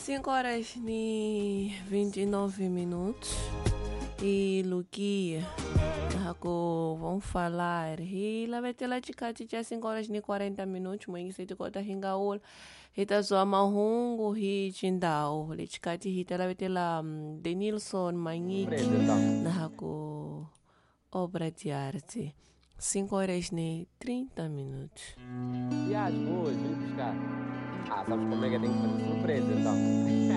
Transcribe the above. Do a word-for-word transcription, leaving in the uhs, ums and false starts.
cinco horas e vinte e nove minutos. E Luquia, vamos falar. E lá vai ter lá de cá, tinha cinco horas e quarenta minutos. Mãe, se tu conta ringaul. Rita zoa mahungu, hitindao. Lichikati hita lá vai ter lá Denilson Manhiki. Nahako obra de arte. cinco horas e trinta minutos. E as ruas, vim buscar. Ah, sabes como é que eu tenho que fazer surpresa, então?